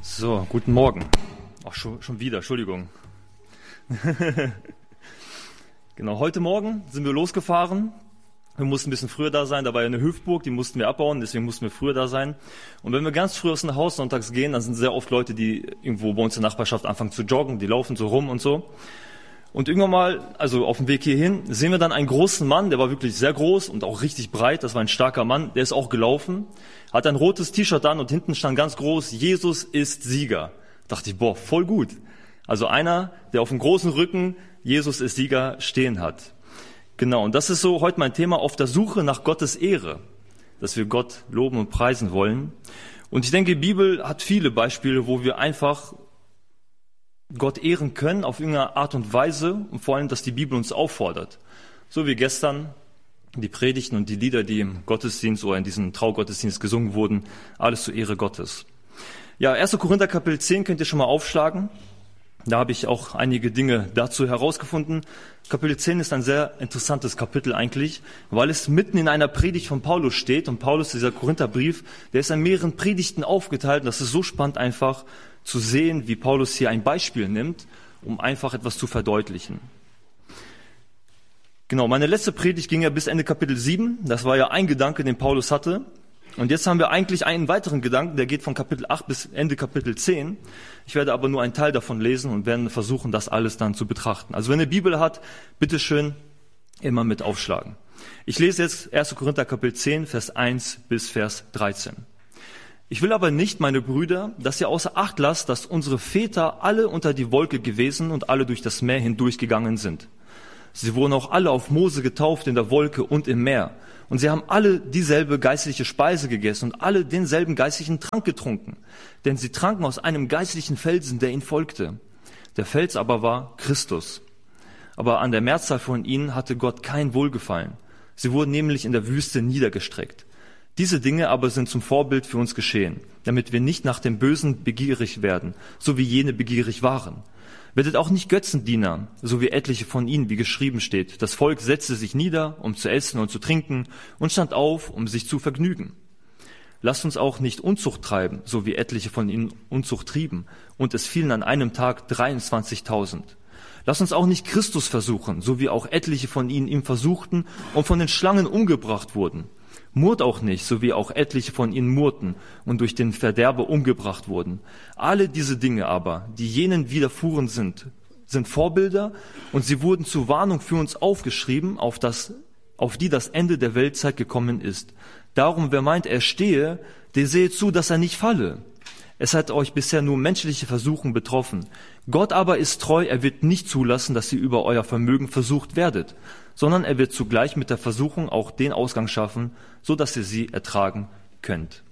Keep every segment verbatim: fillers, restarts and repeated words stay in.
So, guten Morgen. Ach, schon, schon wieder, Entschuldigung. Genau, heute Morgen sind wir losgefahren. Wir mussten ein bisschen früher da sein, da war ja eine Hüpfburg, die mussten wir abbauen, deswegen mussten wir früher da sein. Und wenn wir ganz früh aus dem Haus sonntags gehen, dann sind sehr oft Leute, die irgendwo bei uns in der Nachbarschaft anfangen zu joggen, die laufen so rum und so. Und irgendwann mal, also auf dem Weg hierhin, sehen wir dann einen großen Mann, der war wirklich sehr groß und auch richtig breit, das war ein starker Mann, der ist auch gelaufen, hat ein rotes T-Shirt an und hinten stand ganz groß, Jesus ist Sieger. Da dachte ich, boah, voll gut. Also einer, der auf dem großen Rücken Jesus ist Sieger stehen hat. Genau, und das ist so heute mein Thema, auf der Suche nach Gottes Ehre, dass wir Gott loben und preisen wollen. Und ich denke, die Bibel hat viele Beispiele, wo wir einfach Gott ehren können auf irgendeine Art und Weise und vor allem, dass die Bibel uns auffordert. So wie gestern die Predigten und die Lieder, die im Gottesdienst oder in diesem Traugottesdienst gesungen wurden, alles zur Ehre Gottes. Ja, erster Korinther Kapitel zehn könnt ihr schon mal aufschlagen. Da habe ich auch einige Dinge dazu herausgefunden. Kapitel zehn ist ein sehr interessantes Kapitel eigentlich, weil es mitten in einer Predigt von Paulus steht. Und Paulus, dieser Korintherbrief, der ist in mehreren Predigten aufgeteilt. Und das ist so spannend einfach zu sehen, wie Paulus hier ein Beispiel nimmt, um einfach etwas zu verdeutlichen. Genau, meine letzte Predigt ging ja bis Ende Kapitel sieben. Das war ja ein Gedanke, den Paulus hatte. Und jetzt haben wir eigentlich einen weiteren Gedanken, der geht von Kapitel acht bis Ende Kapitel zehn. Ich werde aber nur einen Teil davon lesen und werden versuchen, das alles dann zu betrachten. Also wenn ihr Bibel hat, bitteschön immer mit aufschlagen. Ich lese jetzt erster Korinther Kapitel zehn, Vers eins bis Vers dreizehn. Ich will aber nicht, meine Brüder, dass ihr außer Acht lasst, dass unsere Väter alle unter die Wolke gewesen und alle durch das Meer hindurchgegangen sind. Sie wurden auch alle auf Mose getauft in der Wolke und im Meer. Und sie haben alle dieselbe geistliche Speise gegessen und alle denselben geistlichen Trank getrunken. Denn sie tranken aus einem geistlichen Felsen, der ihnen folgte. Der Fels aber war Christus. Aber an der Mehrzahl von ihnen hatte Gott kein Wohlgefallen. Sie wurden nämlich in der Wüste niedergestreckt. Diese Dinge aber sind zum Vorbild für uns geschehen, damit wir nicht nach dem Bösen begierig werden, so wie jene begierig waren. Werdet auch nicht Götzendiener, so wie etliche von ihnen, wie geschrieben steht. Das Volk setzte sich nieder, um zu essen und zu trinken, und stand auf, um sich zu vergnügen. Lasst uns auch nicht Unzucht treiben, so wie etliche von ihnen Unzucht trieben, und es fielen an einem Tag dreiundzwanzigtausend. Lasst uns auch nicht Christus versuchen, so wie auch etliche von ihnen ihn versuchten und von den Schlangen umgebracht wurden. Murrt auch nicht, so wie auch etliche von ihnen murrten und durch den Verderber umgebracht wurden. Alle diese Dinge aber, die jenen widerfuhren sind, sind Vorbilder, und sie wurden zur Warnung für uns aufgeschrieben, auf das, auf die das Ende der Weltzeit gekommen ist. Darum, wer meint, er stehe, der sehe zu, dass er nicht falle. Es hat euch bisher nur menschliche Versuchung betroffen. Gott aber ist treu, er wird nicht zulassen, dass ihr über euer Vermögen versucht werdet, sondern er wird zugleich mit der Versuchung auch den Ausgang schaffen, so dass ihr sie ertragen könnt.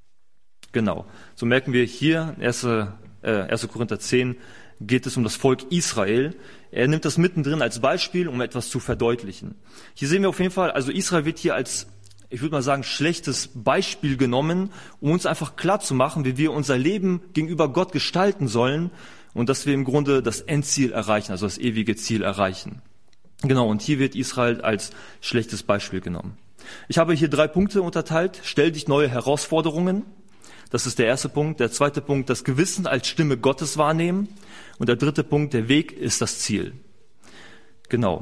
Genau, so merken wir hier, erster Korinther zehn, geht es um das Volk Israel. Er nimmt das mittendrin als Beispiel, um etwas zu verdeutlichen. Hier sehen wir auf jeden Fall, also Israel wird hier als, ich würde mal sagen, schlechtes Beispiel genommen, um uns einfach klar zu machen, wie wir unser Leben gegenüber Gott gestalten sollen und dass wir im Grunde das Endziel erreichen, also das ewige Ziel erreichen. Genau, und hier wird Israel als schlechtes Beispiel genommen. Ich habe hier drei Punkte unterteilt. Stell dich neue Herausforderungen. Das ist der erste Punkt. Der zweite Punkt, das Gewissen als Stimme Gottes wahrnehmen. Und der dritte Punkt, der Weg ist das Ziel. Genau.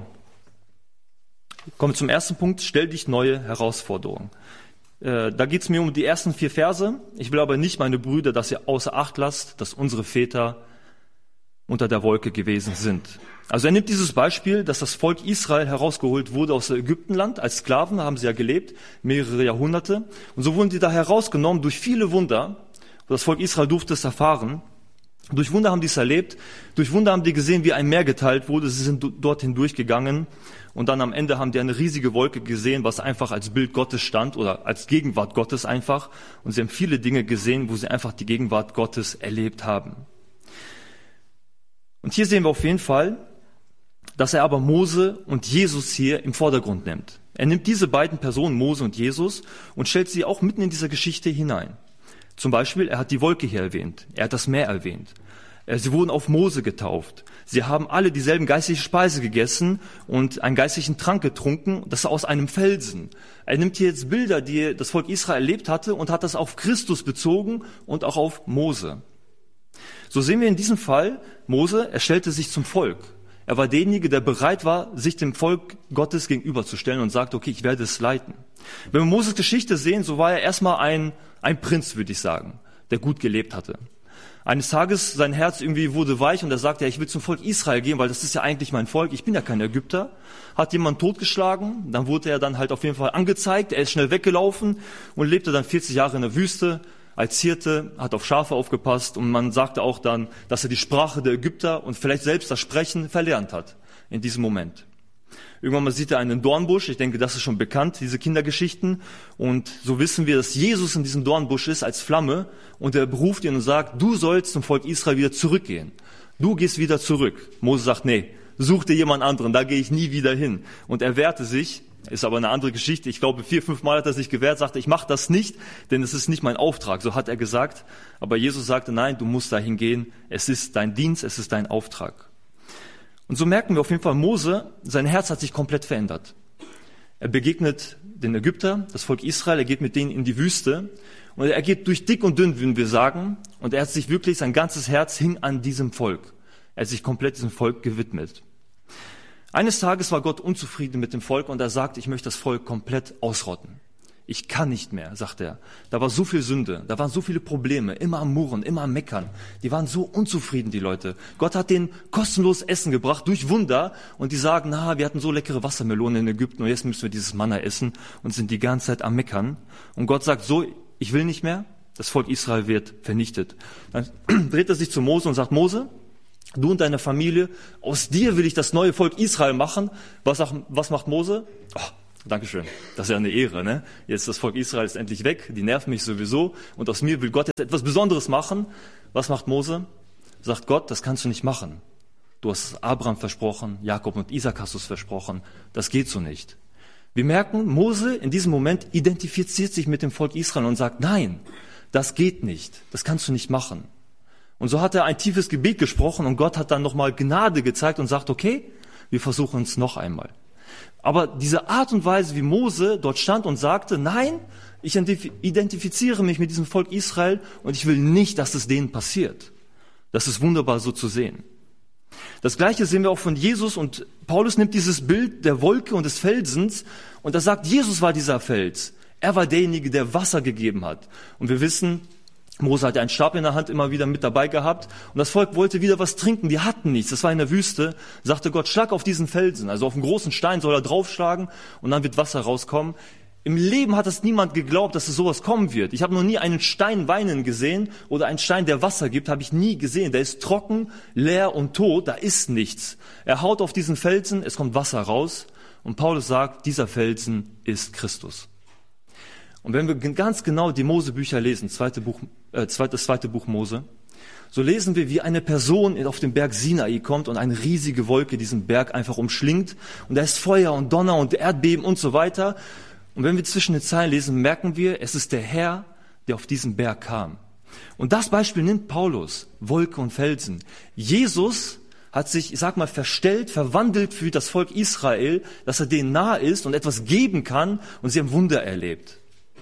Kommen wir zum ersten Punkt. Stell dich neue Herausforderungen. Äh, da geht es mir um die ersten vier Verse. Ich will aber nicht, meine Brüder, dass ihr außer Acht lasst, dass unsere Väter unter der Wolke gewesen sind. Also er nimmt dieses Beispiel, dass das Volk Israel herausgeholt wurde aus dem Ägyptenland. Als Sklaven haben sie ja gelebt, mehrere Jahrhunderte. Und so wurden die da herausgenommen durch viele Wunder. Und das Volk Israel durfte es erfahren. Durch Wunder haben die es erlebt. Durch Wunder haben die gesehen, wie ein Meer geteilt wurde. Sie sind dorthin durchgegangen. Und dann am Ende haben die eine riesige Wolke gesehen, was einfach als Bild Gottes stand oder als Gegenwart Gottes einfach. Und sie haben viele Dinge gesehen, wo sie einfach die Gegenwart Gottes erlebt haben. Und hier sehen wir auf jeden Fall, dass er aber Mose und Jesus hier im Vordergrund nimmt. Er nimmt diese beiden Personen, Mose und Jesus, und stellt sie auch mitten in diese Geschichte hinein. Zum Beispiel, er hat die Wolke hier erwähnt, er hat das Meer erwähnt. Sie wurden auf Mose getauft. Sie haben alle dieselben geistliche Speise gegessen und einen geistlichen Trank getrunken, das aus einem Felsen. Er nimmt hier jetzt Bilder, die das Volk Israel erlebt hatte, und hat das auf Christus bezogen und auch auf Mose. So sehen wir in diesem Fall, Mose, er stellte sich zum Volk. Er war derjenige, der bereit war, sich dem Volk Gottes gegenüberzustellen und sagte, okay, ich werde es leiten. Wenn wir Moses Geschichte sehen, so war er erstmal ein, ein Prinz, würde ich sagen, der gut gelebt hatte. Eines Tages, sein Herz irgendwie wurde weich und er sagte, ja, ich will zum Volk Israel gehen, weil das ist ja eigentlich mein Volk, ich bin ja kein Ägypter. Hat jemand totgeschlagen, dann wurde er dann halt auf jeden Fall angezeigt, er ist schnell weggelaufen und lebte dann vierzig Jahre in der Wüste als Hirte, hat auf Schafe aufgepasst und man sagte auch dann, dass er die Sprache der Ägypter und vielleicht selbst das Sprechen verlernt hat in diesem Moment. Irgendwann mal sieht er einen Dornbusch, ich denke, das ist schon bekannt, diese Kindergeschichten. Und so wissen wir, dass Jesus in diesem Dornbusch ist als Flamme und er beruft ihn und sagt, du sollst zum Volk Israel wieder zurückgehen. Du gehst wieder zurück. Mose sagt, nee, such dir jemand anderen, da gehe ich nie wieder hin. Und er wehrte sich, ist aber eine andere Geschichte. Ich glaube, vier, fünf Mal hat er sich gewehrt, sagte, ich mache das nicht, denn es ist nicht mein Auftrag. So hat er gesagt. Aber Jesus sagte, nein, du musst dahin gehen. Es ist dein Dienst, es ist dein Auftrag. Und so merken wir auf jeden Fall, Mose, sein Herz hat sich komplett verändert. Er begegnet den Ägypter, das Volk Israel, er geht mit denen in die Wüste und er geht durch dick und dünn, würden wir sagen, und er hat sich wirklich, sein ganzes Herz hing an diesem Volk. Er hat sich komplett diesem Volk gewidmet. Eines Tages war Gott unzufrieden mit dem Volk und er sagt, ich möchte das Volk komplett ausrotten. Ich kann nicht mehr, sagt er. Da war so viel Sünde, da waren so viele Probleme, immer am Murren, immer am Meckern. Die waren so unzufrieden, die Leute. Gott hat denen kostenlos Essen gebracht, durch Wunder. Und die sagen, na, wir hatten so leckere Wassermelonen in Ägypten und jetzt müssen wir dieses Manna essen und sind die ganze Zeit am Meckern. Und Gott sagt, so, ich will nicht mehr, das Volk Israel wird vernichtet. Dann dreht er sich zu Mose und sagt, Mose, du und deine Familie, aus dir will ich das neue Volk Israel machen. Was, was macht Mose? Oh, Dankeschön. Das ist ja eine Ehre, ne? Jetzt das Volk Israel ist endlich weg. Die nerven mich sowieso. Und aus mir will Gott jetzt etwas Besonderes machen. Was macht Mose? Sagt Gott, das kannst du nicht machen. Du hast es Abraham versprochen, Jakob und Isaac hast du es versprochen. Das geht so nicht. Wir merken, Mose in diesem Moment identifiziert sich mit dem Volk Israel und sagt, nein, das geht nicht. Das kannst du nicht machen. Und so hat er ein tiefes Gebet gesprochen und Gott hat dann nochmal Gnade gezeigt und sagt, okay, wir versuchen es noch einmal. Aber diese Art und Weise, wie Mose dort stand und sagte, nein, ich identifiziere mich mit diesem Volk Israel und ich will nicht, dass es denen passiert. Das ist wunderbar so zu sehen. Das Gleiche sehen wir auch von Jesus und Paulus nimmt dieses Bild der Wolke und des Felsens und er sagt, Jesus war dieser Fels. Er war derjenige, der Wasser gegeben hat. Und wir wissen, Mose hat einen Stab in der Hand immer wieder mit dabei gehabt und das Volk wollte wieder was trinken, die hatten nichts, das war in der Wüste, sagte Gott, schlag auf diesen Felsen, also auf einen großen Stein soll er draufschlagen und dann wird Wasser rauskommen. Im Leben hat es niemand geglaubt, dass es sowas kommen wird. Ich habe noch nie einen Stein weinen gesehen oder einen Stein, der Wasser gibt, habe ich nie gesehen. Der ist trocken, leer und tot, da ist nichts. Er haut auf diesen Felsen, es kommt Wasser raus und Paulus sagt, dieser Felsen ist Christus. Und wenn wir ganz genau die Mosebücher lesen, zweite Buch, äh, das zweite Buch Mose, so lesen wir, wie eine Person auf den Berg Sinai kommt und eine riesige Wolke diesen Berg einfach umschlingt. Und da ist Feuer und Donner und Erdbeben und so weiter. Und wenn wir zwischen den Zeilen lesen, merken wir, es ist der Herr, der auf diesen Berg kam. Und das Beispiel nimmt Paulus, Wolke und Felsen. Jesus hat sich, ich sag mal, verstellt, verwandelt für das Volk Israel, dass er denen nahe ist und etwas geben kann und sie haben Wunder erlebt.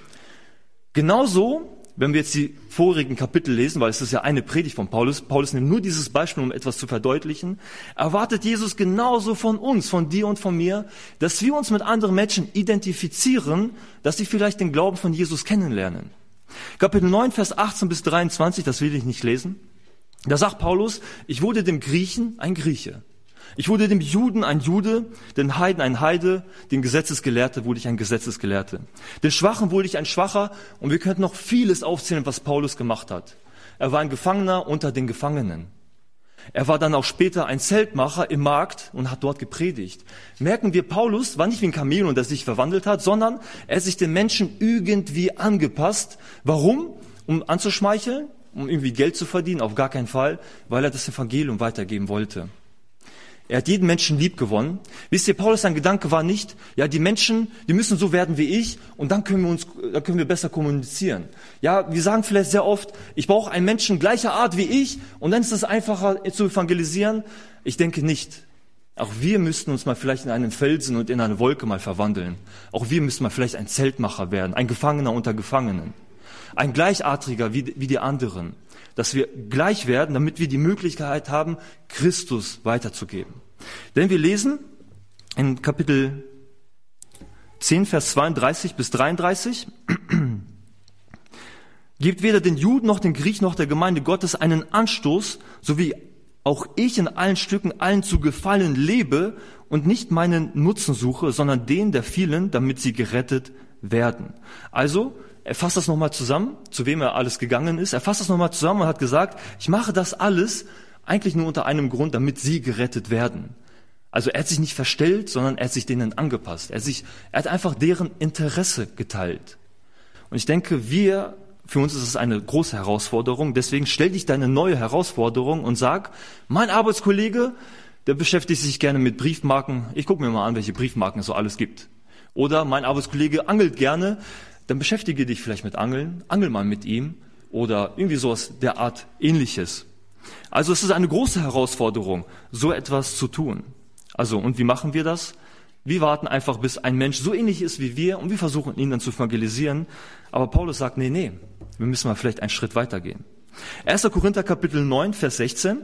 Genauso, wenn wir jetzt die vorigen Kapitel lesen, weil es ist ja eine Predigt von Paulus, Paulus nimmt nur dieses Beispiel, um etwas zu verdeutlichen, erwartet Jesus genauso von uns, von dir und von mir, dass wir uns mit anderen Menschen identifizieren, dass sie vielleicht den Glauben von Jesus kennenlernen. Kapitel neun, Vers achtzehn bis dreiundzwanzig, das will ich nicht lesen. Da sagt Paulus, ich wurde dem Griechen ein Grieche. Ich wurde dem Juden ein Jude, den Heiden ein Heide, den Gesetzesgelehrte wurde ich ein Gesetzesgelehrte. Den Schwachen wurde ich ein Schwacher und wir könnten noch vieles aufzählen, was Paulus gemacht hat. Er war ein Gefangener unter den Gefangenen. Er war dann auch später ein Zeltmacher im Markt und hat dort gepredigt. Merken wir, Paulus war nicht wie ein Chamäleon, der sich verwandelt hat, sondern er hat sich den Menschen irgendwie angepasst. Warum? Um anzuschmeicheln? Um irgendwie Geld zu verdienen? Auf gar keinen Fall, weil er das Evangelium weitergeben wollte. Er hat jeden Menschen lieb gewonnen. Wisst ihr, Paulus, sein Gedanke war nicht, ja, die Menschen, die müssen so werden wie ich und dann können wir uns, dann können wir besser kommunizieren. Ja, wir sagen vielleicht sehr oft, ich brauche einen Menschen gleicher Art wie ich und dann ist es einfacher zu evangelisieren. Ich denke nicht. Auch wir müssten uns mal vielleicht in einen Felsen und in eine Wolke mal verwandeln. Auch wir müssten mal vielleicht ein Zeltmacher werden, ein Gefangener unter Gefangenen. ein Gleichartiger wie, wie die anderen. Dass wir gleich werden, damit wir die Möglichkeit haben, Christus weiterzugeben. Denn wir lesen in Kapitel zehn, Vers zweiunddreißig bis dreiunddreißig, gebt weder den Juden noch den Griechen noch der Gemeinde Gottes einen Anstoß, so wie auch ich in allen Stücken allen zu gefallen lebe und nicht meinen Nutzen suche, sondern den der vielen, damit sie gerettet werden. Also, er fasst das nochmal zusammen, zu wem er alles gegangen ist. Er fasst das nochmal zusammen und hat gesagt, ich mache das alles eigentlich nur unter einem Grund, damit sie gerettet werden. Also er hat sich nicht verstellt, sondern er hat sich denen angepasst. Er hat, sich, er hat einfach deren Interesse geteilt. Und ich denke, wir, für uns ist es eine große Herausforderung. Deswegen stell dich deine neue Herausforderung und sag, mein Arbeitskollege, der beschäftigt sich gerne mit Briefmarken. Ich gucke mir mal an, welche Briefmarken es so alles gibt. Oder mein Arbeitskollege angelt gerne. Dann beschäftige dich vielleicht mit Angeln, angel mal mit ihm oder irgendwie sowas der Art Ähnliches. Also es ist eine große Herausforderung, so etwas zu tun. Also und wie machen wir das? Wir warten einfach, bis ein Mensch so ähnlich ist wie wir und wir versuchen ihn dann zu evangelisieren. Aber Paulus sagt, nee, nee, wir müssen mal vielleicht einen Schritt weitergehen. erster Korinther Kapitel neun, Vers sechzehn.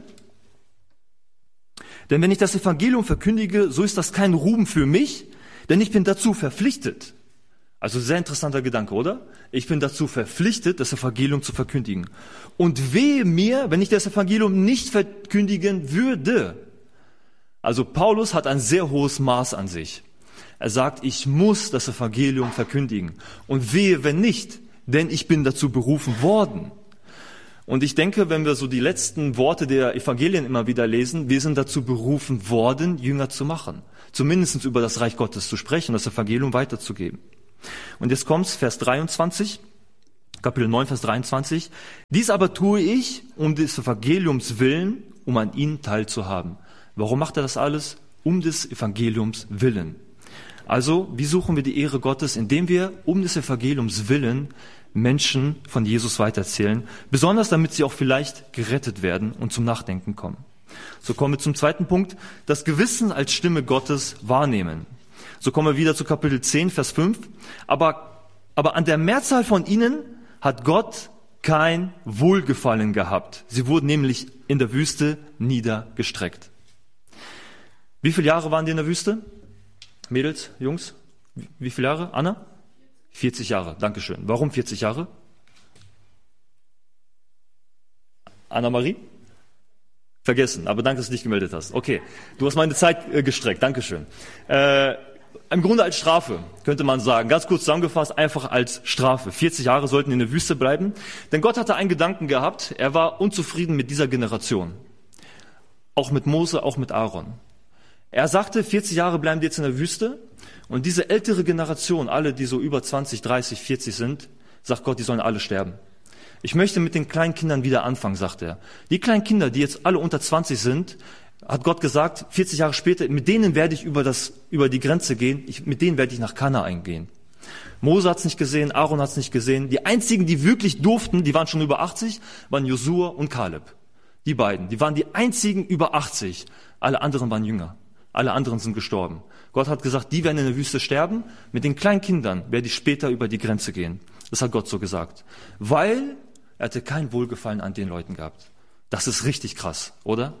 Denn wenn ich das Evangelium verkündige, so ist das kein Ruhm für mich, denn ich bin dazu verpflichtet. Also sehr interessanter Gedanke, oder? Ich bin dazu verpflichtet, das Evangelium zu verkündigen. Und wehe mir, wenn ich das Evangelium nicht verkündigen würde. Also Paulus hat ein sehr hohes Maß an sich. Er sagt, ich muss das Evangelium verkündigen. Und wehe, wenn nicht, denn ich bin dazu berufen worden. Und ich denke, wenn wir so die letzten Worte der Evangelien immer wieder lesen, wir sind dazu berufen worden, Jünger zu machen. Zumindest über das Reich Gottes zu sprechen, das Evangelium weiterzugeben. Und jetzt kommt's, Vers dreiundzwanzig, Kapitel neun, Vers dreiundzwanzig. Dies aber tue ich um des Evangeliums willen, um an ihnen teilzuhaben. Warum macht er das alles? Um des Evangeliums willen. Also, wie suchen wir die Ehre Gottes? Indem wir um des Evangeliums willen Menschen von Jesus weitererzählen. Besonders damit sie auch vielleicht gerettet werden und zum Nachdenken kommen. So kommen wir zum zweiten Punkt. Das Gewissen als Stimme Gottes wahrnehmen. So kommen wir wieder zu Kapitel zehn, Vers fünf. Aber, aber an der Mehrzahl von ihnen hat Gott kein Wohlgefallen gehabt. Sie wurden nämlich in der Wüste niedergestreckt. Wie viele Jahre waren die in der Wüste? Mädels, Jungs? Wie viele Jahre? Anna? vierzig Jahre, Dankeschön. Warum vierzig Jahre? Anna-Marie? Vergessen, aber danke, dass du dich gemeldet hast. Okay, du hast meine Zeit äh, gestreckt, Dankeschön. Äh, Im Grunde als Strafe, könnte man sagen. Ganz kurz zusammengefasst, einfach als Strafe. vierzig Jahre sollten in der Wüste bleiben. Denn Gott hatte einen Gedanken gehabt, er war unzufrieden mit dieser Generation. Auch mit Mose, auch mit Aaron. Er sagte, vierzig Jahre bleiben die jetzt in der Wüste. Und diese ältere Generation, alle, die so über zwanzig, dreißig, vierzig sind, sagt Gott, die sollen alle sterben. Ich möchte mit den kleinen Kindern wieder anfangen, sagt er. Die kleinen Kinder, die jetzt alle unter zwanzig sind, hat Gott gesagt, vierzig Jahre später, mit denen werde ich über das, über die Grenze gehen, ich, mit denen werde ich nach Kanaan gehen. Mose hat's nicht gesehen, Aaron hat's nicht gesehen. Die einzigen, die wirklich durften, die waren schon über achtzig, waren Josua und Kaleb. Die beiden, die waren die einzigen über achtzig. Alle anderen waren jünger. Alle anderen sind gestorben. Gott hat gesagt, die werden in der Wüste sterben. Mit den kleinen Kindern werde ich später über die Grenze gehen. Das hat Gott so gesagt. Weil er hatte kein Wohlgefallen an den Leuten gehabt. Das ist richtig krass, oder?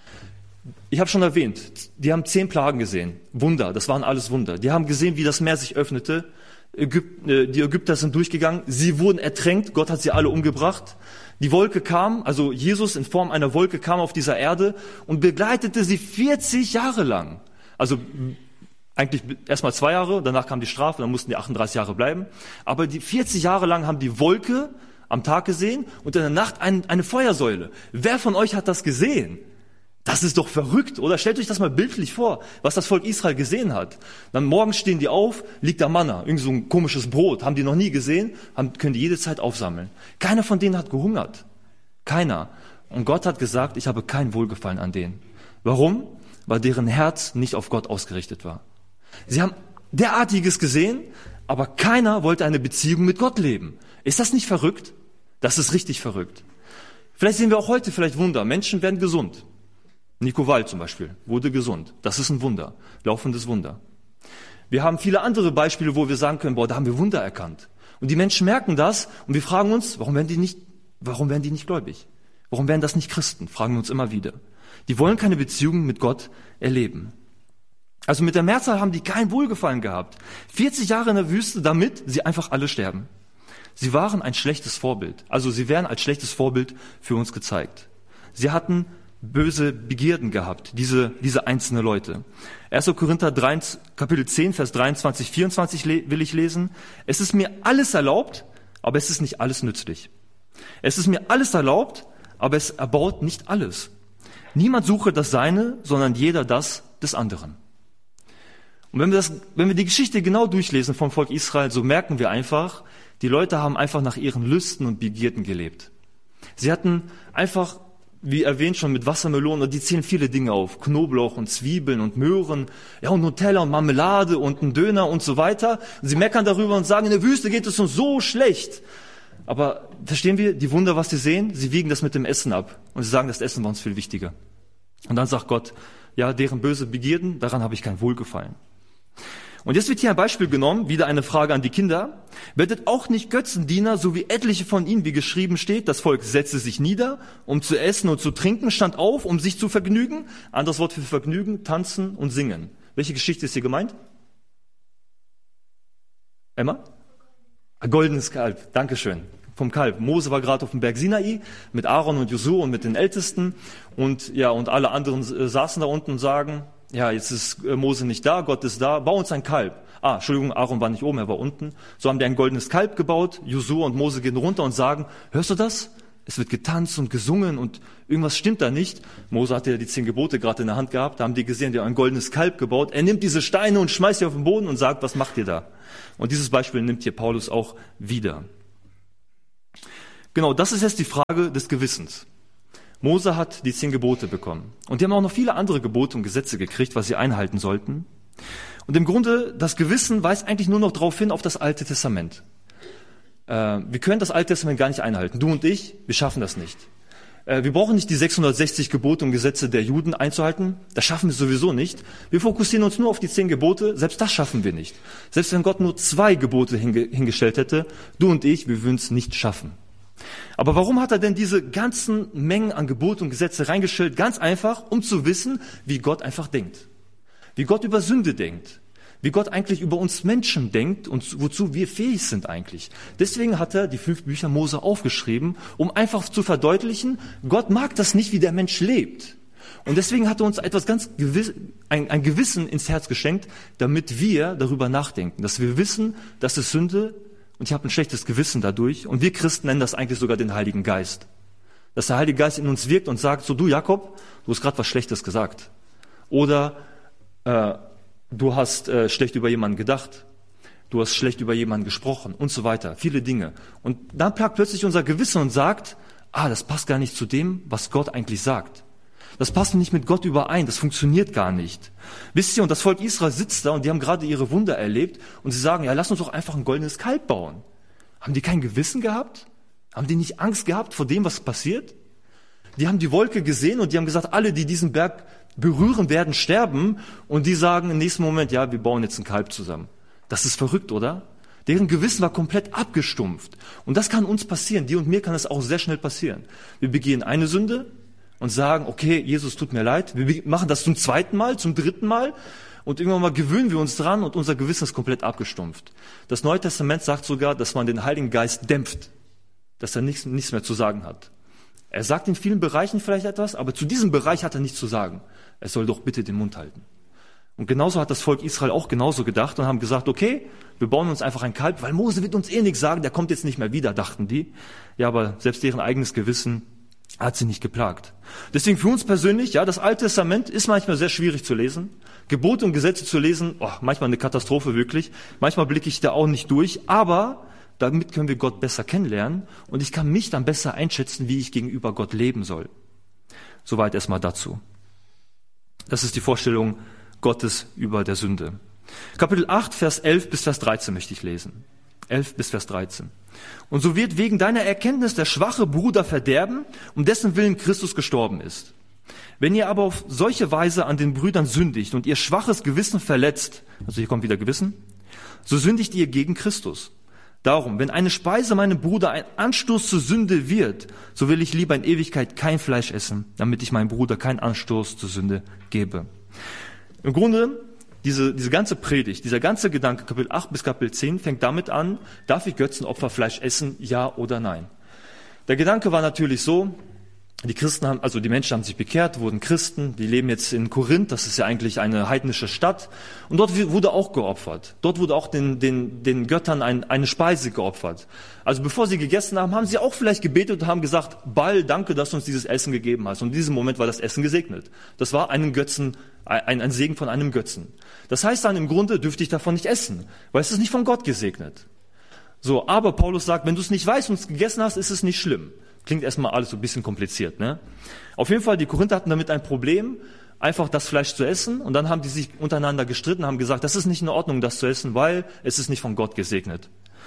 Ich habe schon erwähnt, die haben zehn Plagen gesehen. Wunder, das waren alles Wunder. Die haben gesehen, wie das Meer sich öffnete. Ägyp- die Ägypter sind durchgegangen. Sie wurden ertränkt. Gott hat sie alle umgebracht. Die Wolke kam, also Jesus in Form einer Wolke kam auf dieser Erde und begleitete sie vierzig Jahre lang. Also eigentlich erstmal zwei Jahre, danach kam die Strafe, dann mussten die achtunddreißig Jahre bleiben. Aber die vierzig Jahre lang haben die Wolke am Tag gesehen und in der Nacht ein, eine Feuersäule. Wer von euch hat das gesehen? Das ist doch verrückt, oder? Stellt euch das mal bildlich vor, was das Volk Israel gesehen hat. Dann morgens stehen die auf, liegt da Manna, irgend so ein komisches Brot, haben die noch nie gesehen, haben, können die jede Zeit aufsammeln. Keiner von denen hat gehungert. Keiner. Und Gott hat gesagt, ich habe kein Wohlgefallen an denen. Warum? Weil deren Herz nicht auf Gott ausgerichtet war. Sie haben derartiges gesehen, aber keiner wollte eine Beziehung mit Gott leben. Ist das nicht verrückt? Das ist richtig verrückt. Vielleicht sehen wir auch heute vielleicht Wunder. Menschen werden gesund. Nico Wall zum Beispiel wurde gesund. Das ist ein Wunder, laufendes Wunder. Wir haben viele andere Beispiele, wo wir sagen können, boah, da haben wir Wunder erkannt. Und die Menschen merken das und wir fragen uns, warum werden die nicht, warum werden die nicht gläubig? Warum werden das nicht Christen? Fragen wir uns immer wieder. Die wollen keine Beziehung mit Gott erleben. Also mit der Mehrzahl haben die kein Wohlgefallen gehabt. vierzig Jahre in der Wüste, damit sie einfach alle sterben. Sie waren ein schlechtes Vorbild. Also sie werden als schlechtes Vorbild für uns gezeigt. Sie hatten böse Begierden gehabt, diese, diese einzelnen Leute. erster Korinther drei, Kapitel zehn, Vers dreiundzwanzig, vierundzwanzig will ich lesen. Es ist mir alles erlaubt, aber es ist nicht alles nützlich. Es ist mir alles erlaubt, aber es erbaut nicht alles. Niemand suche das Seine, sondern jeder das des anderen. Und wenn wir das, wenn wir die Geschichte genau durchlesen vom Volk Israel, so merken wir einfach, die Leute haben einfach nach ihren Lüsten und Begierden gelebt. Sie hatten einfach, wie erwähnt schon, mit Wassermelonen, und die zählen viele Dinge auf. Knoblauch und Zwiebeln und Möhren, ja, und Nutella und Marmelade und ein Döner und so weiter. Und sie meckern darüber und sagen, in der Wüste geht es uns so schlecht. Aber verstehen wir die Wunder, was sie sehen? Sie wiegen das mit dem Essen ab. Und sie sagen, das Essen war uns viel wichtiger. Und dann sagt Gott, ja, deren böse Begierden, daran habe ich kein Wohlgefallen. Und jetzt wird hier ein Beispiel genommen, wieder eine Frage an die Kinder. Werdet auch nicht Götzendiener, so wie etliche von ihnen, wie geschrieben steht, das Volk setzte sich nieder, um zu essen und zu trinken, stand auf, um sich zu vergnügen. Anderes Wort für Vergnügen, tanzen und singen. Welche Geschichte ist hier gemeint? Emma? Ein goldenes Kalb, Dankeschön. Vom Kalb. Mose war gerade auf dem Berg Sinai mit Aaron und Josua und mit den Ältesten. Und ja, und alle anderen äh, saßen da unten und sagen, ja, jetzt ist Mose nicht da, Gott ist da, bau uns ein Kalb. Ah, Entschuldigung, Aaron war nicht oben, er war unten. So haben die ein goldenes Kalb gebaut, Josua und Mose gehen runter und sagen, hörst du das? Es wird getanzt und gesungen und irgendwas stimmt da nicht. Mose hatte ja die zehn Gebote gerade in der Hand gehabt, da haben die gesehen, die haben ein goldenes Kalb gebaut. Er nimmt diese Steine und schmeißt sie auf den Boden und sagt, was macht ihr da? Und dieses Beispiel nimmt hier Paulus auch wieder. Genau, das ist jetzt die Frage des Gewissens. Mose hat die zehn Gebote bekommen. Und die haben auch noch viele andere Gebote und Gesetze gekriegt, was sie einhalten sollten. Und im Grunde, das Gewissen weist eigentlich nur noch darauf hin, auf das Alte Testament. Äh, wir können das Alte Testament gar nicht einhalten. Du und ich, wir schaffen das nicht. Äh, wir brauchen nicht die sechshundertsechzig Gebote und Gesetze der Juden einzuhalten. Das schaffen wir sowieso nicht. Wir fokussieren uns nur auf die zehn Gebote. Selbst das schaffen wir nicht. Selbst wenn Gott nur zwei Gebote hinge- hingestellt hätte, du und ich, wir würden es nicht schaffen. Aber warum hat er denn diese ganzen Mengen an Gebote und Gesetze reingestellt? Ganz einfach, um zu wissen, wie Gott einfach denkt. Wie Gott über Sünde denkt. Wie Gott eigentlich über uns Menschen denkt und wozu wir fähig sind eigentlich. Deswegen hat er die fünf Bücher Mose aufgeschrieben, um einfach zu verdeutlichen, Gott mag das nicht, wie der Mensch lebt. Und deswegen hat er uns etwas ganz gewiss, ein, ein Gewissen ins Herz geschenkt, damit wir darüber nachdenken. Dass wir wissen, dass es Sünde und ich habe ein schlechtes Gewissen dadurch. Und wir Christen nennen das eigentlich sogar den Heiligen Geist. Dass der Heilige Geist in uns wirkt und sagt, so du Jakob, du hast gerade was Schlechtes gesagt. Oder äh, du hast äh, schlecht über jemanden gedacht. Du hast schlecht über jemanden gesprochen und so weiter. Viele Dinge. Und dann plagt plötzlich unser Gewissen und sagt, ah, das passt gar nicht zu dem, was Gott eigentlich sagt. Das passt nicht mit Gott überein, das funktioniert gar nicht. Wisst ihr, und das Volk Israel sitzt da und die haben gerade ihre Wunder erlebt und sie sagen, ja, lass uns doch einfach ein goldenes Kalb bauen. Haben die kein Gewissen gehabt? Haben die nicht Angst gehabt vor dem, was passiert? Die haben die Wolke gesehen und die haben gesagt, alle, die diesen Berg berühren, werden sterben. Und die sagen im nächsten Moment, ja, wir bauen jetzt ein Kalb zusammen. Das ist verrückt, oder? Deren Gewissen war komplett abgestumpft. Und das kann uns passieren. Dir und mir kann es auch sehr schnell passieren. Wir begehen eine Sünde und sagen, okay, Jesus, tut mir leid. Wir machen das zum zweiten Mal, zum dritten Mal. Und irgendwann mal gewöhnen wir uns dran und unser Gewissen ist komplett abgestumpft. Das Neue Testament sagt sogar, dass man den Heiligen Geist dämpft. Dass er nichts, nichts mehr zu sagen hat. Er sagt in vielen Bereichen vielleicht etwas, aber zu diesem Bereich hat er nichts zu sagen. Er soll doch bitte den Mund halten. Und genauso hat das Volk Israel auch genauso gedacht und haben gesagt, okay, wir bauen uns einfach ein Kalb, weil Mose wird uns eh nichts sagen, der kommt jetzt nicht mehr wieder, dachten die. Ja, aber selbst deren eigenes Gewissen hat sie nicht geplagt. Deswegen für uns persönlich, ja, das Alte Testament ist manchmal sehr schwierig zu lesen. Gebote und Gesetze zu lesen, oh, manchmal eine Katastrophe wirklich. Manchmal blicke ich da auch nicht durch, aber damit können wir Gott besser kennenlernen und ich kann mich dann besser einschätzen, wie ich gegenüber Gott leben soll. Soweit erstmal dazu. Das ist die Vorstellung Gottes über der Sünde. Kapitel acht, Vers elf bis Vers dreizehn möchte ich lesen. elf bis Vers dreizehn. Und so wird wegen deiner Erkenntnis der schwache Bruder verderben, um dessen Willen Christus gestorben ist. Wenn ihr aber auf solche Weise an den Brüdern sündigt und ihr schwaches Gewissen verletzt, also hier kommt wieder Gewissen, so sündigt ihr gegen Christus. Darum, wenn eine Speise meinem Bruder ein Anstoß zur Sünde wird, so will ich lieber in Ewigkeit kein Fleisch essen, damit ich meinem Bruder keinen Anstoß zur Sünde gebe. Im Grunde, diese, diese ganze Predigt, dieser ganze Gedanke, Kapitel acht bis Kapitel zehn, fängt damit an, darf ich Götzenopferfleisch essen, ja oder nein? Der Gedanke war natürlich so, die Christen haben, also die Menschen haben sich bekehrt, wurden Christen, die leben jetzt in Korinth, das ist ja eigentlich eine heidnische Stadt, und dort wurde auch geopfert. Dort wurde auch den, den, den Göttern ein, eine Speise geopfert. Also bevor sie gegessen haben, haben sie auch vielleicht gebetet und haben gesagt, Baal, danke, dass du uns dieses Essen gegeben hast. Und in diesem Moment war das Essen gesegnet. Das war einem Götzen, ein, ein Segen von einem Götzen. Das heißt dann im Grunde, dürfte ich davon nicht essen, weil es ist nicht von Gott gesegnet. So, aber Paulus sagt, wenn du es nicht weißt und es gegessen hast, ist es nicht schlimm. Klingt erstmal alles so ein bisschen kompliziert, ne? Auf jeden Fall, die Korinther hatten damit ein Problem, einfach das Fleisch zu essen. Und dann haben die sich untereinander gestritten, haben gesagt, das ist nicht in Ordnung, das zu essen, weil es ist nicht von Gott gesegnet.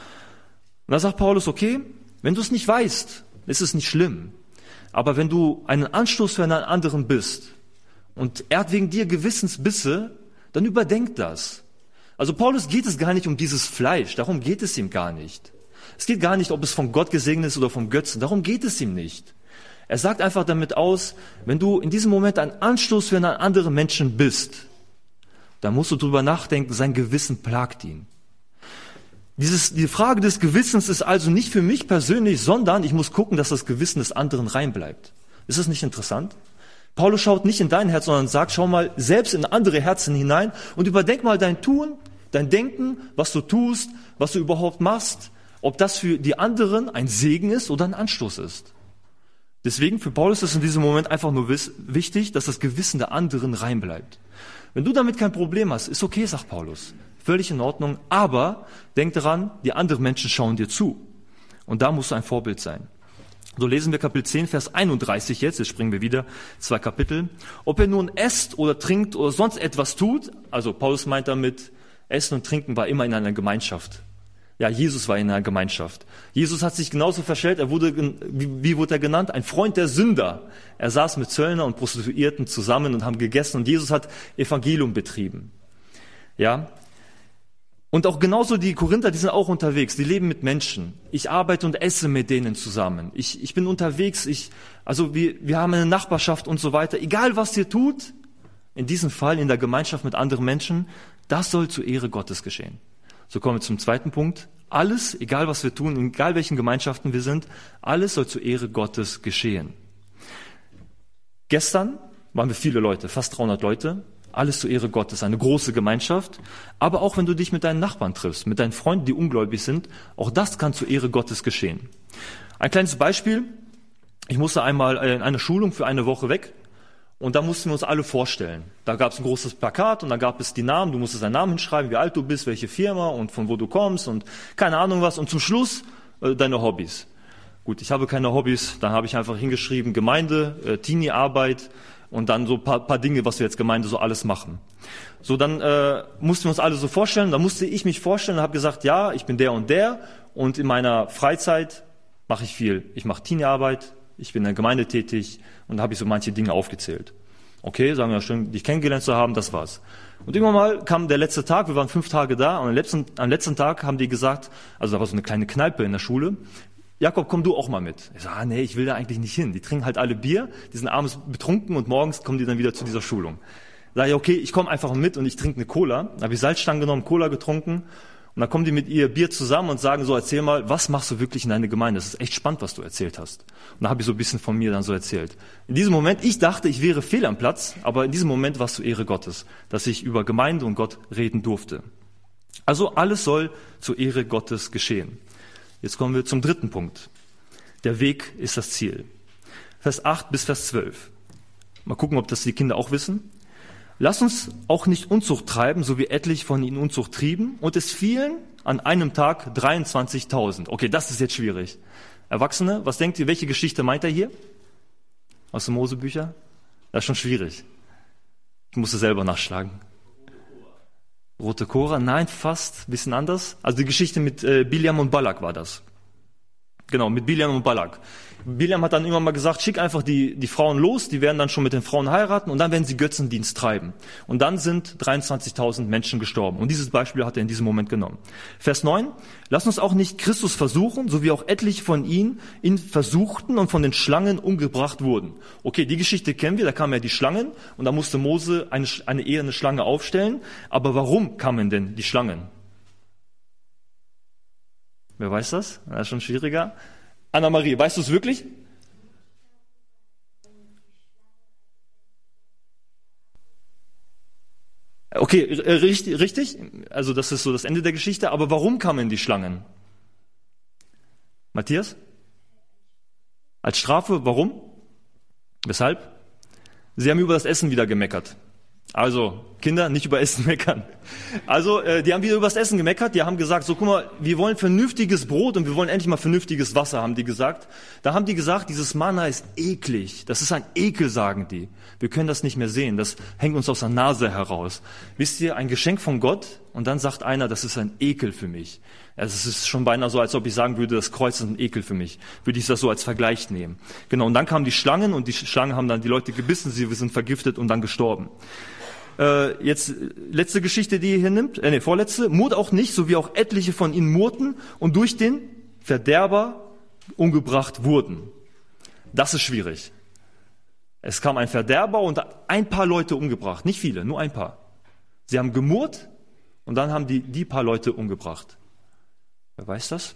Und da sagt Paulus, okay, wenn du es nicht weißt, ist es nicht schlimm. Aber wenn du einen Anstoß für einen anderen bist und er hat wegen dir Gewissensbisse, dann überdenk das. Also Paulus geht es gar nicht um dieses Fleisch, darum geht es ihm gar nicht. Es geht gar nicht, ob es von Gott gesegnet ist oder vom Götzen. Darum geht es ihm nicht. Er sagt einfach damit aus, wenn du in diesem Moment ein Anstoß für einen anderen Menschen bist, dann musst du drüber nachdenken, sein Gewissen plagt ihn. Dieses, die Frage des Gewissens ist also nicht für mich persönlich, sondern ich muss gucken, dass das Gewissen des anderen rein bleibt. Ist das nicht interessant? Paulus schaut nicht in dein Herz, sondern sagt, schau mal selbst in andere Herzen hinein und überdenk mal dein Tun, dein Denken, was du tust, was du überhaupt machst, ob das für die anderen ein Segen ist oder ein Anstoß ist. Deswegen für Paulus ist in diesem Moment einfach nur wichtig, dass das Gewissen der anderen rein bleibt. Wenn du damit kein Problem hast, ist okay, sagt Paulus. Völlig in Ordnung. Aber denk daran, die anderen Menschen schauen dir zu. Und da musst du ein Vorbild sein. So lesen wir Kapitel zehn, Vers einunddreißig jetzt. Jetzt springen wir wieder zwei Kapitel. Ob er nun esst oder trinkt oder sonst etwas tut, also Paulus meint damit, Essen und Trinken war immer in einer Gemeinschaft. Ja, Jesus war in einer Gemeinschaft. Jesus hat sich genauso verstellt, er wurde, wie, wie wurde er genannt? Ein Freund der Sünder. Er saß mit Zöllner und Prostituierten zusammen und haben gegessen und Jesus hat Evangelium betrieben. Ja. Und auch genauso die Korinther, die sind auch unterwegs, die leben mit Menschen. Ich arbeite und esse mit denen zusammen. Ich, ich bin unterwegs, ich, also wir, wir haben eine Nachbarschaft und so weiter. Egal was ihr tut, in diesem Fall in der Gemeinschaft mit anderen Menschen, das soll zur Ehre Gottes geschehen. So kommen wir zum zweiten Punkt. Alles, egal was wir tun, egal welchen Gemeinschaften wir sind, alles soll zur Ehre Gottes geschehen. Gestern waren wir viele Leute, fast dreihundert Leute. Alles zur Ehre Gottes, eine große Gemeinschaft. Aber auch wenn du dich mit deinen Nachbarn triffst, mit deinen Freunden, die ungläubig sind, auch das kann zur Ehre Gottes geschehen. Ein kleines Beispiel. Ich musste einmal in eine Schulung für eine Woche weg. Und da mussten wir uns alle vorstellen. Da gab es ein großes Plakat und da gab es die Namen. Du musstest deinen Namen hinschreiben, wie alt du bist, welche Firma und von wo du kommst und keine Ahnung was. Und zum Schluss äh, deine Hobbys. Gut, ich habe keine Hobbys. Dann habe ich einfach hingeschrieben Gemeinde, äh, Teenie-Arbeit und dann so ein paar, paar Dinge, was wir jetzt Gemeinde so alles machen. So, dann äh, mussten wir uns alle so vorstellen. Da musste ich mich vorstellen und habe gesagt, ja, ich bin der und der. Und in meiner Freizeit mache ich viel. Ich mache Teenie-Arbeit. Ich bin in der Gemeinde tätig und da habe ich so manche Dinge aufgezählt. Okay, sagen wir schön, dich kennengelernt zu haben, das war's. Und irgendwann mal kam der letzte Tag, wir waren fünf Tage da und am letzten, am letzten Tag haben die gesagt, also da war so eine kleine Kneipe in der Schule, Jakob, komm du auch mal mit. Ich sage, ah, nee, ich will da eigentlich nicht hin. Die trinken halt alle Bier, die sind abends betrunken und morgens kommen die dann wieder zu dieser Schulung. Sag ich, okay, ich komme einfach mit und ich trinke eine Cola. Da habe ich Salzstangen genommen, Cola getrunken. Und dann kommen die mit ihr Bier zusammen und sagen so, erzähl mal, was machst du wirklich in deiner Gemeinde? Das ist echt spannend, was du erzählt hast. Und da habe ich so ein bisschen von mir dann so erzählt. In diesem Moment, ich dachte, ich wäre fehl am Platz, aber in diesem Moment war es zur Ehre Gottes, dass ich über Gemeinde und Gott reden durfte. Also alles soll zur Ehre Gottes geschehen. Jetzt kommen wir zum dritten Punkt. Der Weg ist das Ziel. Vers acht bis Vers zwölf. Mal gucken, ob das die Kinder auch wissen. Lass uns auch nicht Unzucht treiben, so wie etliche von ihnen Unzucht trieben. Und es fielen an einem Tag dreiundzwanzigtausend. Okay, das ist jetzt schwierig. Erwachsene, was denkt ihr, welche Geschichte meint er hier? Aus den Mosebüchern? Das ist schon schwierig. Ich musste selber nachschlagen. Rote Kora? Nein, fast. Bisschen anders. Also die Geschichte mit äh, Biliam und Balak war das. Genau, mit Biliam und Balak. Biliam hat dann irgendwann mal gesagt, schick einfach die, die Frauen los, die werden dann schon mit den Frauen heiraten und dann werden sie Götzendienst treiben. Und dann sind dreiundzwanzigtausend Menschen gestorben. Und dieses Beispiel hat er in diesem Moment genommen. Vers neun, lass uns auch nicht Christus versuchen, so wie auch etliche von ihnen ihn versuchten und von den Schlangen umgebracht wurden. Okay, die Geschichte kennen wir, da kamen ja die Schlangen und da musste Mose eine, eine eherne Schlange aufstellen. Aber warum kamen denn die Schlangen? Wer weiß das? Das ist schon schwieriger. Anna-Marie, weißt du es wirklich? Okay, richtig, richtig. Also das ist so das Ende der Geschichte. Aber warum kamen die Schlangen? Matthias? Als Strafe, warum? Weshalb? Sie haben über das Essen wieder gemeckert. Also, Kinder, nicht über Essen meckern. Also, äh, die haben wieder über das Essen gemeckert. Die haben gesagt, so guck mal, wir wollen vernünftiges Brot und wir wollen endlich mal vernünftiges Wasser, haben die gesagt. Da haben die gesagt, dieses Manna ist eklig. Das ist ein Ekel, sagen die. Wir können das nicht mehr sehen. Das hängt uns aus der Nase heraus. Wisst ihr, ein Geschenk von Gott und dann sagt einer, das ist ein Ekel für mich. Also es ist schon beinahe so, als ob ich sagen würde, das Kreuz ist ein Ekel für mich. Würde ich das so als Vergleich nehmen. Genau, und dann kamen die Schlangen und die Schlangen haben dann die Leute gebissen, sie sind vergiftet und dann gestorben. Äh, jetzt letzte Geschichte, die ihr hier nimmt, äh, nee, vorletzte, murrt auch nicht, so wie auch etliche von ihnen murrten und durch den Verderber umgebracht wurden. Das ist schwierig. Es kam ein Verderber und ein paar Leute umgebracht, nicht viele, nur ein paar. Sie haben gemurrt und dann haben die die paar Leute umgebracht. Wer weiß das?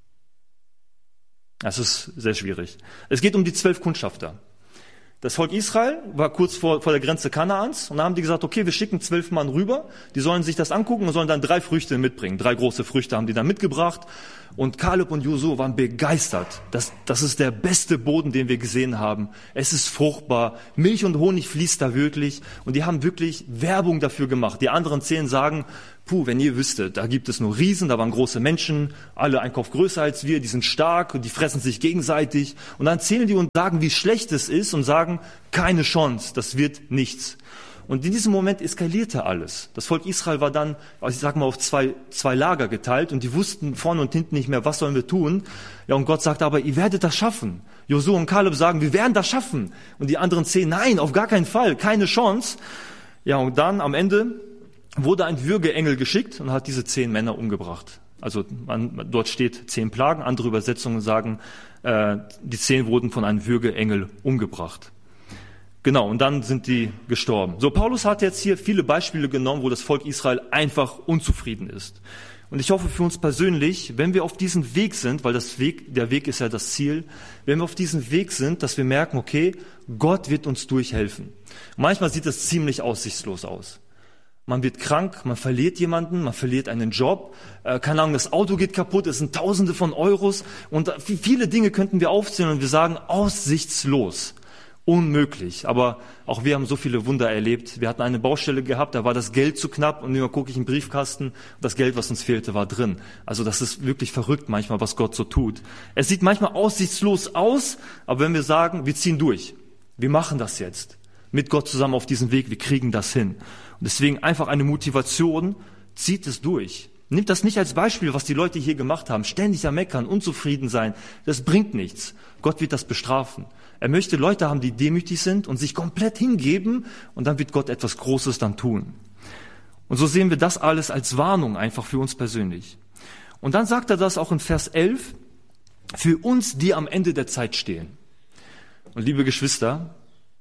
Das ist sehr schwierig. Es geht um die zwölf Kundschafter. Das Volk Israel war kurz vor, vor der Grenze Kanaans und da haben die gesagt, okay, wir schicken zwölf Mann rüber, die sollen sich das angucken und sollen dann drei Früchte mitbringen. Drei große Früchte haben die dann mitgebracht und Kaleb und Josua waren begeistert. Das, das ist der beste Boden, den wir gesehen haben. Es ist fruchtbar, Milch und Honig fließt da wirklich und die haben wirklich Werbung dafür gemacht. Die anderen zehn sagen, puh, wenn ihr wüsstet, da gibt es nur Riesen, da waren große Menschen, alle ein Kopf größer als wir, die sind stark und die fressen sich gegenseitig. Und dann zählen die und sagen, wie schlecht es ist und sagen, keine Chance, das wird nichts. Und in diesem Moment eskalierte alles. Das Volk Israel war dann, also ich sag mal, auf zwei, zwei Lager geteilt und die wussten vorne und hinten nicht mehr, was sollen wir tun. Ja, und Gott sagte aber, ihr werdet das schaffen. Josua und Kaleb sagen, wir werden das schaffen. Und die anderen zehn, nein, auf gar keinen Fall, keine Chance. Ja, und dann am Ende wurde ein Würgeengel geschickt und hat diese zehn Männer umgebracht. Also man, dort steht zehn Plagen, andere Übersetzungen sagen, äh, die zehn wurden von einem Würgeengel umgebracht. Genau, und dann sind die gestorben. So, Paulus hat jetzt hier viele Beispiele genommen, wo das Volk Israel einfach unzufrieden ist. Und ich hoffe für uns persönlich, wenn wir auf diesem Weg sind, weil das Weg, der Weg ist ja das Ziel, wenn wir auf diesem Weg sind, dass wir merken, okay, Gott wird uns durchhelfen. Manchmal sieht das ziemlich aussichtslos aus. Man wird krank, man verliert jemanden, man verliert einen Job, äh, keine Ahnung, das Auto geht kaputt, es sind Tausende von Euros und äh, viele Dinge könnten wir aufzählen und wir sagen, aussichtslos, unmöglich. Aber auch wir haben so viele Wunder erlebt. Wir hatten eine Baustelle gehabt, da war das Geld zu knapp und immer gucke ich im Briefkasten und das Geld, was uns fehlte, war drin. Also das ist wirklich verrückt manchmal, was Gott so tut. Es sieht manchmal aussichtslos aus, aber wenn wir sagen, wir ziehen durch, wir machen das jetzt, mit Gott zusammen auf diesem Weg, wir kriegen das hin. Und deswegen einfach eine Motivation, zieht es durch. Nimmt das nicht als Beispiel, was die Leute hier gemacht haben. Ständig am Meckern, unzufrieden sein. Das bringt nichts. Gott wird das bestrafen. Er möchte Leute haben, die demütig sind und sich komplett hingeben und dann wird Gott etwas Großes dann tun. Und so sehen wir das alles als Warnung einfach für uns persönlich. Und dann sagt er das auch in Vers elf, für uns, die am Ende der Zeit stehen. Und liebe Geschwister,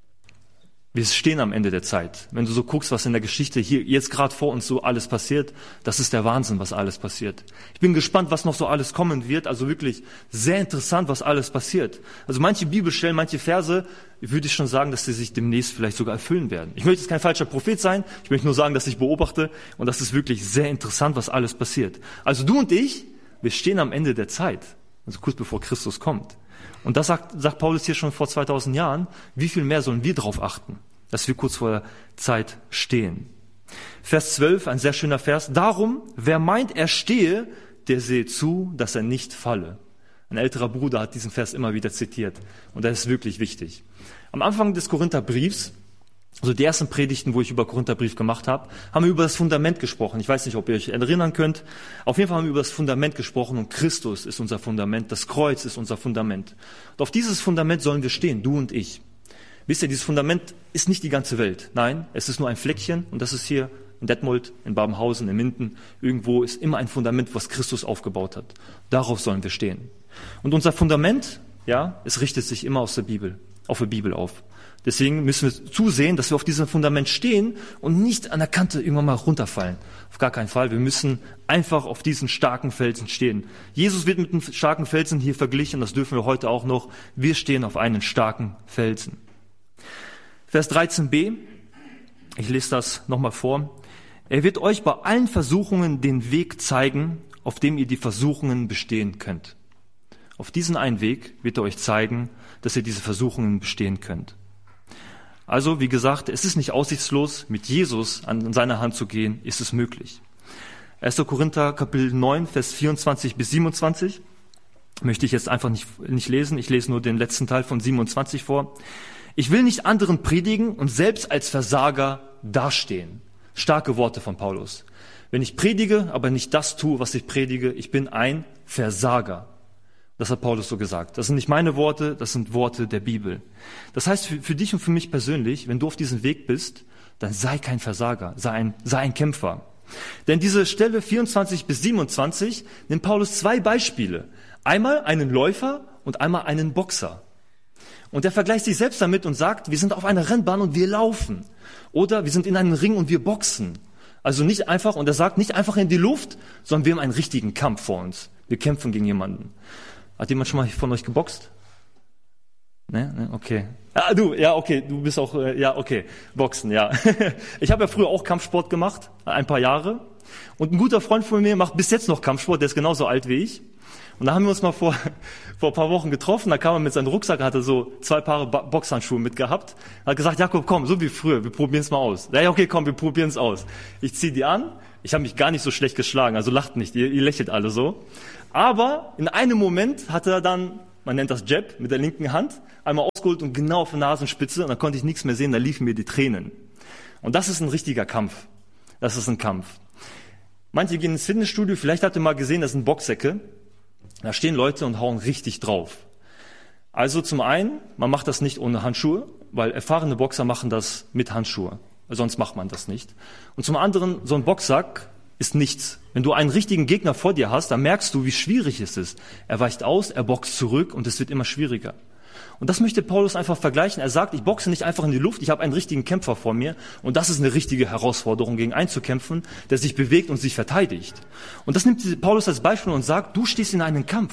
wir stehen am Ende der Zeit. Wenn du so guckst, was in der Geschichte hier jetzt gerade vor uns so alles passiert, das ist der Wahnsinn, was alles passiert. Ich bin gespannt, was noch so alles kommen wird. Also wirklich sehr interessant, was alles passiert. Also manche Bibelstellen, manche Verse, würde ich schon sagen, dass sie sich demnächst vielleicht sogar erfüllen werden. Ich möchte jetzt kein falscher Prophet sein. Ich möchte nur sagen, dass ich beobachte und das ist wirklich sehr interessant, was alles passiert. Also du und ich, wir stehen am Ende der Zeit. Also kurz bevor Christus kommt. Und das sagt, sagt Paulus hier schon vor zweitausend Jahren. Wie viel mehr sollen wir darauf achten, dass wir kurz vor der Zeit stehen? Vers zwölf, ein sehr schöner Vers. Darum, wer meint, er stehe, der sehe zu, dass er nicht falle. Ein älterer Bruder hat diesen Vers immer wieder zitiert. Und das ist wirklich wichtig. Am Anfang des Korintherbriefs Also die ersten Predigten, wo ich über Korintherbrief gemacht habe, haben wir über das Fundament gesprochen. Ich weiß nicht, ob ihr euch erinnern könnt. Auf jeden Fall haben wir über das Fundament gesprochen und Christus ist unser Fundament, das Kreuz ist unser Fundament. Und auf dieses Fundament sollen wir stehen, du und ich. Wisst ihr, dieses Fundament ist nicht die ganze Welt. Nein, es ist nur ein Fleckchen und das ist hier in Detmold, in Babenhausen, in Minden. Irgendwo ist immer ein Fundament, was Christus aufgebaut hat. Darauf sollen wir stehen. Und unser Fundament, ja, es richtet sich immer aus der Bibel, auf der Bibel auf. Deswegen müssen wir zusehen, dass wir auf diesem Fundament stehen und nicht an der Kante irgendwann mal runterfallen. Auf gar keinen Fall. Wir müssen einfach auf diesen starken Felsen stehen. Jesus wird mit einem starken Felsen hier verglichen, das dürfen wir heute auch noch. Wir stehen auf einen starken Felsen. Vers dreizehn b, ich lese das nochmal vor. Er wird euch bei allen Versuchungen den Weg zeigen, auf dem ihr die Versuchungen bestehen könnt. Auf diesen einen Weg wird er euch zeigen, dass ihr diese Versuchungen bestehen könnt. Also, wie gesagt, es ist nicht aussichtslos, mit Jesus an seiner Hand zu gehen, ist es möglich. erster Korinther, Kapitel neun, Vers vierundzwanzig bis siebenundzwanzig, möchte ich jetzt einfach nicht, nicht lesen. Ich lese nur den letzten Teil von siebenundzwanzig vor. Ich will nicht anderen predigen und selbst als Versager dastehen. Starke Worte von Paulus. Wenn ich predige, aber nicht das tue, was ich predige, ich bin ein Versager. Das hat Paulus so gesagt. Das sind nicht meine Worte, das sind Worte der Bibel. Das heißt, für, für dich und für mich persönlich, wenn du auf diesem Weg bist, dann sei kein Versager, sei ein, sei ein Kämpfer. Denn diese Stelle vierundzwanzig bis siebenundzwanzig nimmt Paulus zwei Beispiele. Einmal einen Läufer und einmal einen Boxer. Und er vergleicht sich selbst damit und sagt, wir sind auf einer Rennbahn und wir laufen. Oder wir sind in einem Ring und wir boxen. Also nicht einfach, und er sagt, nicht einfach in die Luft, sondern wir haben einen richtigen Kampf vor uns. Wir kämpfen gegen jemanden. Hat jemand schon mal von euch geboxt? Ne, ne, okay. Ah, du, ja, okay, du bist auch, äh, ja, okay, Boxen, ja. Ich habe ja früher auch Kampfsport gemacht, ein paar Jahre. Und ein guter Freund von mir macht bis jetzt noch Kampfsport, der ist genauso alt wie ich. Und da haben wir uns mal vor, vor ein paar Wochen getroffen, da kam er mit seinem Rucksack, hatte so zwei Paare Boxhandschuhe mitgehabt, hat gesagt, Jakob, komm, so wie früher, wir probieren es mal aus. Ja, okay, komm, wir probieren es aus. Ich ziehe die an, ich habe mich gar nicht so schlecht geschlagen, also lacht nicht, ihr, ihr lächelt alle so. Aber in einem Moment hat er dann, man nennt das Jab, mit der linken Hand, einmal ausgeholt und genau auf der Nasenspitze, und dann konnte ich nichts mehr sehen, da liefen mir die Tränen. Und das ist ein richtiger Kampf. Das ist ein Kampf. Manche gehen ins Fitnessstudio, vielleicht habt ihr mal gesehen, das sind Boxsäcke. Da stehen Leute und hauen richtig drauf. Also zum einen, man macht das nicht ohne Handschuhe, weil erfahrene Boxer machen das mit Handschuhe. Sonst macht man das nicht. Und zum anderen, so ein Boxsack ist nichts. Wenn du einen richtigen Gegner vor dir hast, dann merkst du, wie schwierig es ist. Er weicht aus, er boxt zurück und es wird immer schwieriger. Und das möchte Paulus einfach vergleichen. Er sagt, ich boxe nicht einfach in die Luft, ich habe einen richtigen Kämpfer vor mir und das ist eine richtige Herausforderung, gegen einen zu kämpfen, der sich bewegt und sich verteidigt. Und das nimmt Paulus als Beispiel und sagt, du stehst in einem Kampf.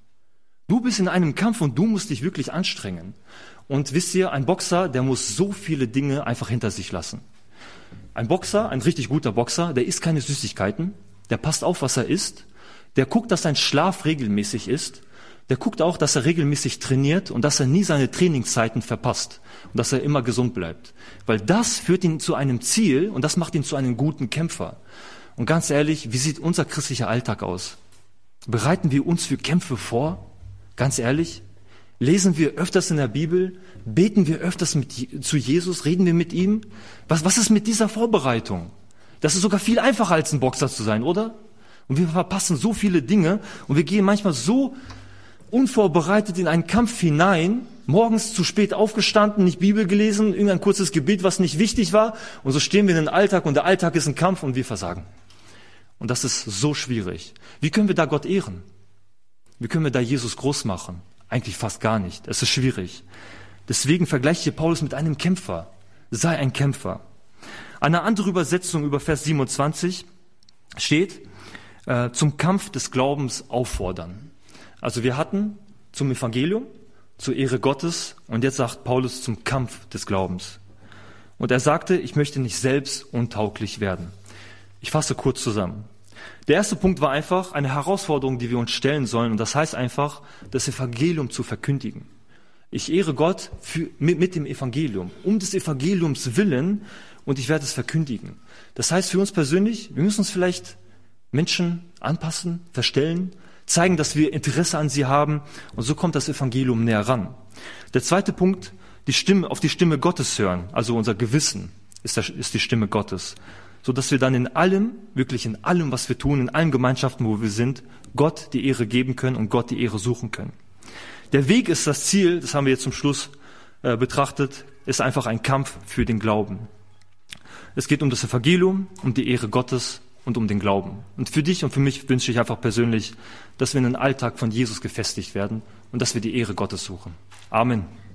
Du bist in einem Kampf und du musst dich wirklich anstrengen. Und wisst ihr, ein Boxer, der muss so viele Dinge einfach hinter sich lassen. Ein Boxer, ein richtig guter Boxer, der isst keine Süßigkeiten, der passt auf, was er isst, der guckt, dass sein Schlaf regelmäßig ist, der guckt auch, dass er regelmäßig trainiert und dass er nie seine Trainingszeiten verpasst und dass er immer gesund bleibt. Weil das führt ihn zu einem Ziel und das macht ihn zu einem guten Kämpfer. Und ganz ehrlich, wie sieht unser christlicher Alltag aus? Bereiten wir uns für Kämpfe vor? Ganz ehrlich? Lesen wir öfters in der Bibel? Beten wir öfters mit, zu Jesus? Reden wir mit ihm? Was, was ist mit dieser Vorbereitung? Das ist sogar viel einfacher als ein Boxer zu sein, oder? Und wir verpassen so viele Dinge und wir gehen manchmal so unvorbereitet in einen Kampf hinein, morgens zu spät aufgestanden, nicht Bibel gelesen, irgendein kurzes Gebet, was nicht wichtig war. Und so stehen wir in den Alltag und der Alltag ist ein Kampf und wir versagen. Und das ist so schwierig. Wie können wir da Gott ehren? Wie können wir da Jesus groß machen? Eigentlich fast gar nicht. Es ist schwierig. Deswegen vergleicht hier Paulus mit einem Kämpfer. Sei ein Kämpfer. Eine andere Übersetzung über Vers siebenundzwanzig steht, äh, zum Kampf des Glaubens auffordern. Also wir hatten zum Evangelium, zur Ehre Gottes und jetzt sagt Paulus zum Kampf des Glaubens. Und er sagte, ich möchte nicht selbst untauglich werden. Ich fasse kurz zusammen. Der erste Punkt war einfach eine Herausforderung, die wir uns stellen sollen. Und das heißt einfach, das Evangelium zu verkündigen. Ich ehre Gott für, mit, mit dem Evangelium, um des Evangeliums willen und ich werde es verkündigen. Das heißt für uns persönlich, wir müssen uns vielleicht Menschen anpassen, verstellen, zeigen, dass wir Interesse an sie haben und so kommt das Evangelium näher ran. Der zweite Punkt, die Stimme, auf die Stimme Gottes hören. Also unser Gewissen ist, das, ist die Stimme Gottes. So dass wir dann in allem, wirklich in allem, was wir tun, in allen Gemeinschaften, wo wir sind, Gott die Ehre geben können und Gott die Ehre suchen können. Der Weg ist das Ziel, das haben wir jetzt zum Schluss äh, betrachtet, ist einfach ein Kampf für den Glauben. Es geht um das Evangelium, um die Ehre Gottes und um den Glauben. Und für dich und für mich wünsche ich einfach persönlich, dass wir in den Alltag von Jesus gefestigt werden und dass wir die Ehre Gottes suchen. Amen.